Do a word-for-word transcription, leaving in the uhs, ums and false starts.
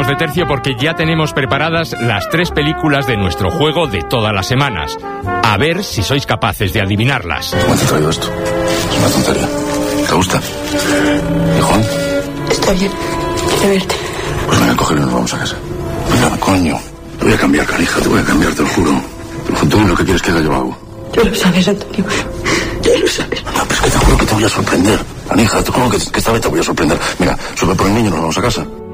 de tercio porque ya tenemos preparadas las tres películas de nuestro juego de todas las semanas. A ver si sois capaces de adivinarlas. ¿Cómo te he traído esto? Es una tontería. ¿Te gusta? ¿Y Juan? Está bien. Quiero verte. Pues venga, cógelo y nos vamos a casa. Venga, coño. Te voy a cambiar, canija. Te voy a cambiar, te lo juro. Tú lo que quieres que haga yo hago. Tú lo sabes, Antonio. Tú lo sabes. No, pero es que te juro que te voy a sorprender. Anija, te juro que, que esta vez te voy a sorprender. Mira, sube por el niño y nos vamos a casa.